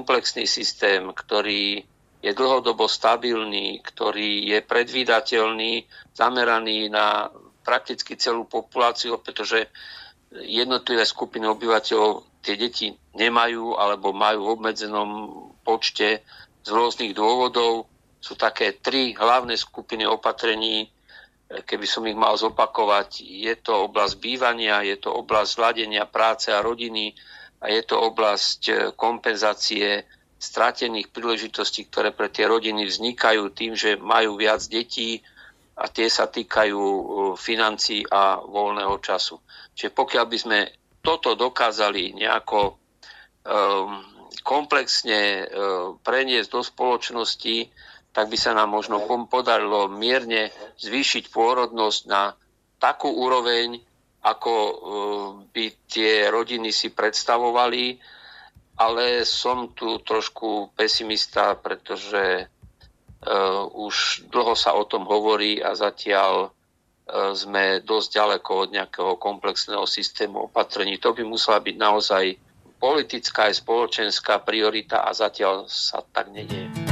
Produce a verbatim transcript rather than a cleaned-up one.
komplexný systém, ktorý je dlhodobo stabilný, ktorý je predvídateľný, zameraný na prakticky celú populáciu, pretože jednotlivé skupiny obyvateľov tie deti nemajú alebo majú v obmedzenom počte z rôznych dôvodov. Sú také tri hlavné skupiny opatrení, keby som ich mal zopakovať. Je to oblasť bývania, je to oblasť zladenia práce a rodiny a je to oblasť kompenzácie stratených príležitostí, ktoré pre tie rodiny vznikajú tým, že majú viac detí a tie sa týkajú financií a voľného času. Čiže pokiaľ by sme toto dokázali nejako um, komplexne um, preniesť do spoločnosti, tak by sa nám možno podarilo mierne zvýšiť pôrodnosť na takú úroveň, ako um, by tie rodiny si predstavovali, ale som tu trošku pesimista, pretože Uh, už dlho sa o tom hovorí a zatiaľ uh, sme dosť ďaleko od nejakého komplexného systému opatrení. To by musela byť naozaj politická aj spoločenská priorita a zatiaľ sa tak nedieje.